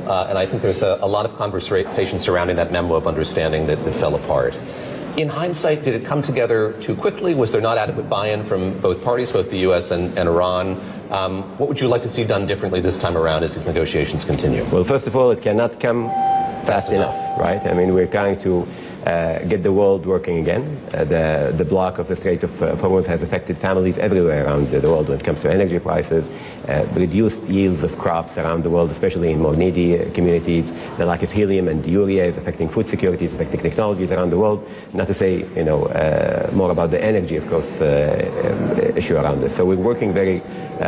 and I think there's a lot of conversation surrounding that memo of understanding that fell apart. In hindsight, did it come together too quickly? Was there not adequate buy-in from both parties, both the U.S. and Iran? What would you like to see done differently this time around as these negotiations continue? Well, first of all, it cannot come fast enough, right? I mean, we're trying to get the world working again. The block of the Strait of Hormuz has affected families everywhere around the world when it comes to energy prices, reduced yields of crops around the world, especially in more needy communities. The lack of helium and urea is affecting food security, is affecting technologies around the world. Not to say, more about the energy, of course, issue around this. So we're working very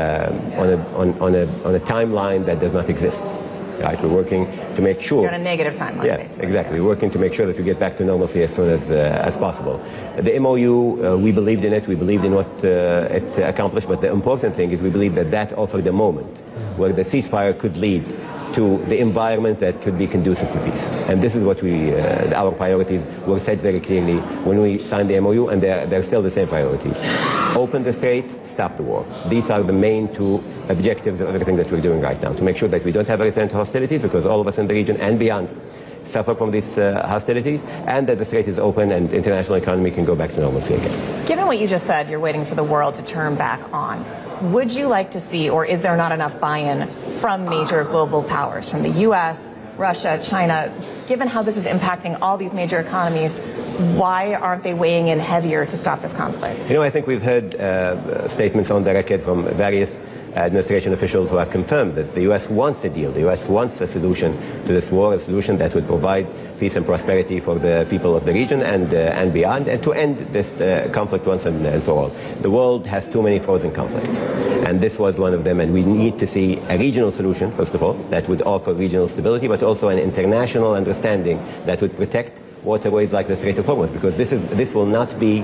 on a timeline that does not exist. Right? We're working to make sure... You're on a negative timeline, basically. Exactly. We're working to make sure that we get back to normalcy as soon as possible. The MOU, we believed in it. We believed in what it accomplished. But the important thing is we believe that offered a moment where the ceasefire could lead to the environment that could be conducive to peace. And this is what our priorities were set very clearly when we signed the MOU, and they're still the same priorities. Open the strait, stop the war. These are the main two objectives of everything that we're doing right now, to make sure that we don't have a return to hostilities, because all of us in the region and beyond suffer from these hostilities, and that the strait is open and the international economy can go back to normalcy again. Given what you just said, you're waiting for the world to turn back on. Would you like to see, or is there not enough buy-in from major global powers, from the U.S., Russia, China? Given how this is impacting all these major economies, why aren't they weighing in heavier to stop this conflict? I think we've heard statements on the record from various administration officials who have confirmed that the U.S. wants a deal. The U.S. wants a solution to this war, a solution that would provide peace and prosperity for the people of the region and beyond, and to end this conflict once and for all. The world has too many frozen conflicts, and this was one of them, and we need to see a regional solution, first of all, that would offer regional stability, but also an international understanding that would protect waterways like the Strait of Hormuz, because this will not be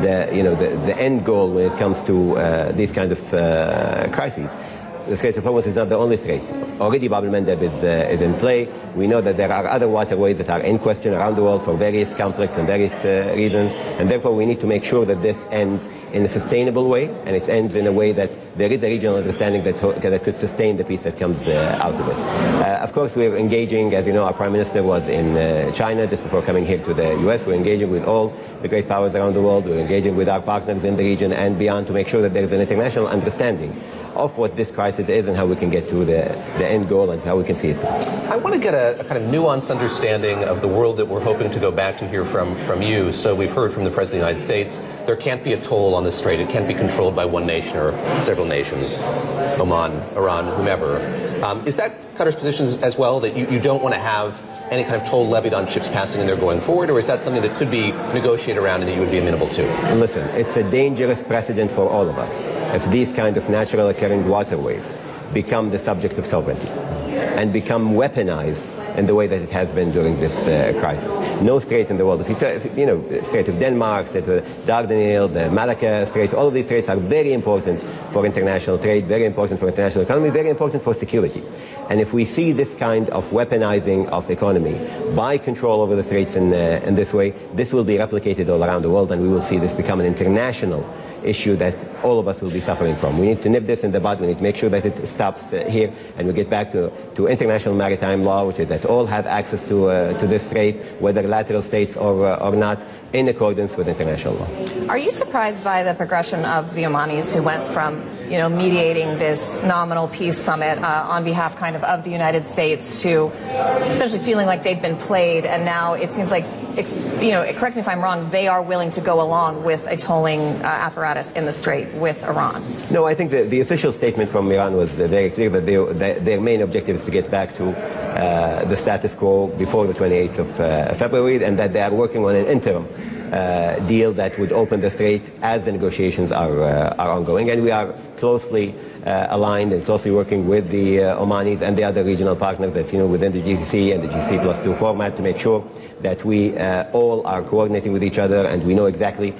the end goal when it comes to these kind of crises. The Strait of Hormuz is not the only strait. Already Bab el-Mandeb is in play. We know that there are other waterways that are in question around the world for various conflicts and various reasons, and therefore we need to make sure that this ends in a sustainable way, and it ends in a way that there is a regional understanding that could sustain the peace that comes out of it. Of course, we're engaging, as you know, our Prime Minister was in China just before coming here to the U.S. We're engaging with all the great powers around the world. We're engaging with our partners in the region and beyond to make sure that there is an international understanding of what this crisis is and how we can get to the end goal and how we can see it. I want to get a kind of nuanced understanding of the world that we're hoping to go back to here from you. So we've heard from the President of the United States, there can't be a toll on the strait. It can't be controlled by one nation or several nations, Oman, Iran, whomever. Is that Qatar's position as well, that you don't want to have any kind of toll levied on ships passing in there going forward, or is that something that could be negotiated around and that you would be amenable to? Listen, it's a dangerous precedent for all of us if these kind of natural occurring waterways become the subject of sovereignty and become weaponized in the way that it has been during this crisis. No strait in the world, Strait of Denmark, Strait of Dardanelles, the Malacca Strait, all of these straits are very important for international trade, very important for international economy, very important for security. And if we see this kind of weaponizing of economy by control over the straits in this way, this will be replicated all around the world, and we will see this become an international issue that all of us will be suffering from. We need to nip this in the bud. We need to make sure that it stops here, and we get back to international maritime law, which is that all have access to this strait, whether lateral states or not, in accordance with international law. Are you surprised by the progression of the Omanis, who went from mediating this nominal peace summit on behalf of the United States to essentially feeling like they've been played, and now it seems like, correct me if I'm wrong, they are willing to go along with a tolling apparatus in the strait with Iran? No, I think the official statement from Iran was very clear that their main objective is to get back to the status quo before the 28th of February, and that they are working on an interim deal that would open the strait as the negotiations are ongoing. And we are closely aligned and closely working with the Omanis and the other regional partners that's within the GCC and the GCC+2 format to make sure that we all are coordinating with each other, and we know exactly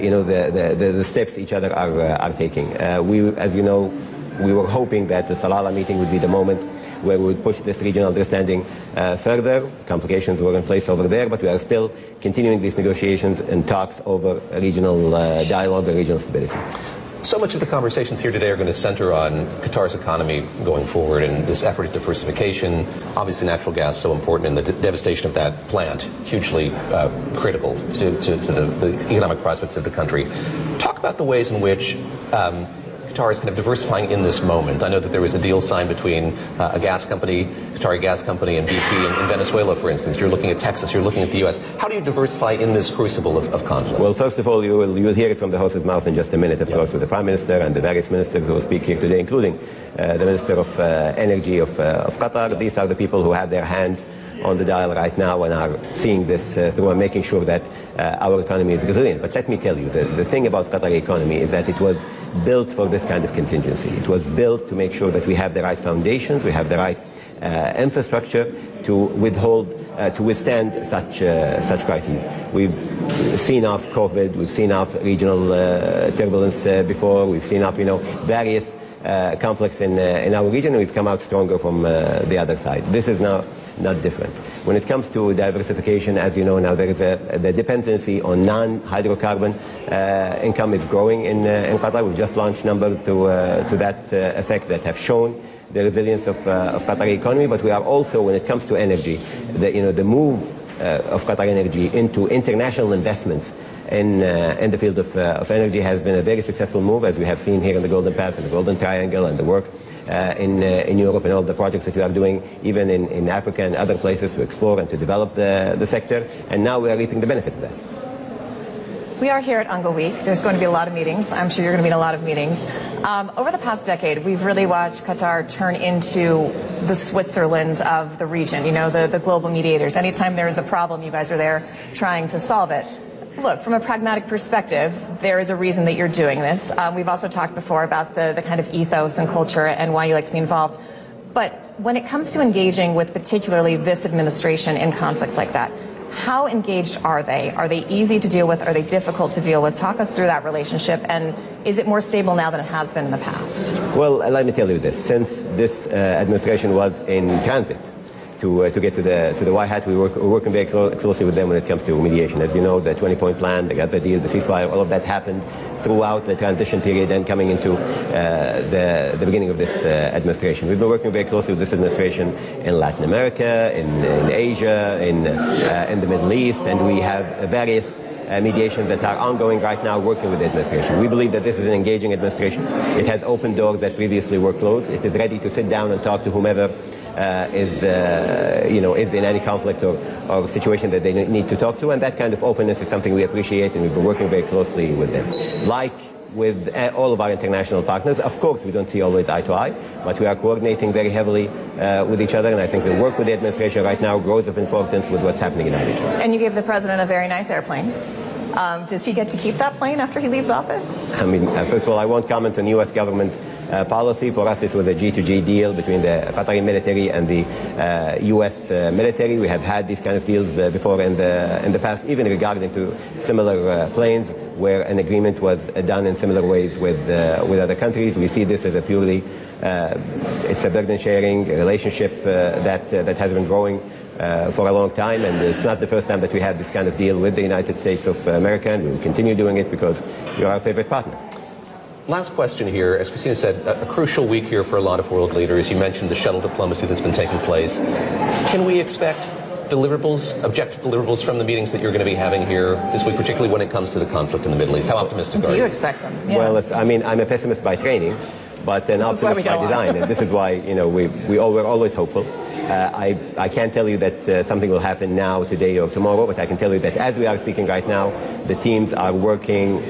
the steps each other are taking. As you know, we were hoping that the Salalah meeting would be the moment where we would push this regional understanding further. Complications were in place over there, but we are still continuing these negotiations and talks over regional dialogue and regional stability. So much of the conversations here today are going to center on Qatar's economy going forward and this effort at diversification. Obviously, natural gas is so important, and the devastation of that plant hugely critical to the economic prospects of the country. Talk about the ways in which Qatar is kind of diversifying in this moment. I know that there was a deal signed between a gas company, Qatari gas company, and BP in Venezuela, for instance. You're looking at Texas, you're looking at the U.S. How do you diversify in this crucible of conflict? Well, first of all, you'll hear it from the horse's mouth in just a minute, of course, with the Prime Minister and the various ministers who will speak here today, including the Minister of Energy of Qatar. These are the people who have their hands on the dial right now and are seeing this through and making sure that our economy is resilient. But let me tell you, the thing about Qatari economy is that it was built for this kind of contingency. It was built to make sure that we have the right foundations, we have the right infrastructure to withstand such crises. We've seen off COVID, we've seen off regional turbulence before, we've seen off various conflicts in our region, and we've come out stronger from the other side. This is now not different. When it comes to diversification, as you know now, there is the dependency on non-hydrocarbon income is growing in Qatar. We've just launched numbers to that effect that have shown the resilience of Qatari economy. But we are also, when it comes to energy, the move of Qatar Energy into international investments in the field of energy has been a very successful move, as we have seen here in the Golden Pass and the Golden Triangle, and the work in Europe and all the projects that we are doing, even in Africa and other places, to explore and to develop the sector. And now we are reaping the benefit of that. We are here at UNGA Week. There's going to be a lot of meetings. I'm sure you're going to be in a lot of meetings. Over the past decade, we've really watched Qatar turn into the Switzerland of the region, the global mediators. Anytime there is a problem, you guys are there trying to solve it. Look, from a pragmatic perspective, there is a reason that you're doing this. We've also talked before about the kind of ethos and culture and why you like to be involved. But when it comes to engaging with particularly this administration in conflicts like that, how engaged are they? Are they easy to deal with? Are they difficult to deal with? Talk us through that relationship, and is it more stable now than it has been in the past? Well, let me tell you this. Since this administration was in transit to get to the White Hat, we're working very closely with them when it comes to mediation. As you know, the 20-point plan, the Gaza deal, the ceasefire, all of that happened throughout the transition period and coming into the beginning of this administration. We've been working very closely with this administration in Latin America, in Asia, in the Middle East, and we have various mediations that are ongoing right now, working with the administration. We believe that this is an engaging administration. It has opened doors that previously were closed. It is ready to sit down and talk to whomever is in any conflict or situation that they need to talk to, and that kind of openness is something we appreciate, and we've been working very closely with them. Like with all of our international partners, of course, we don't see always eye to eye, but we are coordinating very heavily with each other, and I think the work with the administration right now grows of importance with what's happening in our region. And you gave the president a very nice airplane. Does he get to keep that plane after he leaves office? I mean, first of all, I won't comment on U.S. government policy. For us, this was a G2G deal between the Qatari military and the U.S. Military. We have had these kind of deals before in the past, even regarding to similar planes, where an agreement was done in similar ways with other countries. We see this as a purely, it's a burden sharing relationship that has been growing for a long time, and it's not the first time that we have this kind of deal with the United States of America, and we will continue doing it because you're our favorite partner. Last question here. As Christina said, a crucial week here for a lot of world leaders. You mentioned the shuttle diplomacy that's been taking place. Can we expect deliverables, objective deliverables from the meetings that you're going to be having here this week, particularly when it comes to the conflict in the Middle East? How optimistic are you? Do you expect them? Yeah. Well, I'm a pessimist by training, but an optimist by design. And this is why, we're always hopeful. I can't tell you that something will happen now, today, or tomorrow, but I can tell you that as we are speaking right now, the teams are working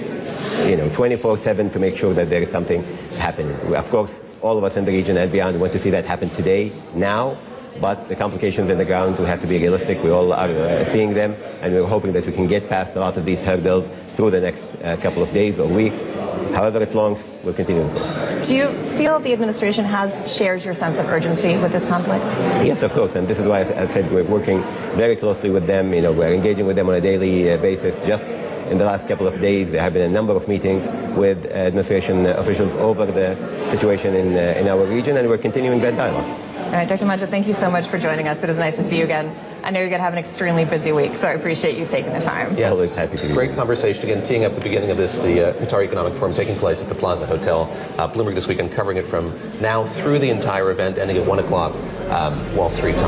24/7 to make sure that there is something happening. Of course, all of us in the region and beyond want to see that happen today, now, but the complications on the ground, we have to be realistic. We all are seeing them, and we're hoping that we can get past a lot of these hurdles through the next couple of days or weeks. However it longs, we'll continue the course. Do you feel the administration shares your sense of urgency with this conflict? Yes, of course, and this is why I said we're working very closely with them. We're engaging with them on a daily basis. Just in the last couple of days, there have been a number of meetings with administration officials over the situation in our region, and we're continuing that dialogue. All right, Dr. Majed, thank you so much for joining us. It is nice to see you again. I know you're going to have an extremely busy week, so I appreciate you taking the time. Yes. Always happy to be Great here. conversation. Again, teeing up the beginning of this, the Qatar Economic Forum taking place at the Plaza Hotel. Bloomberg This Weekend covering it from now through the entire event, ending at 1 o'clock Wall Street time.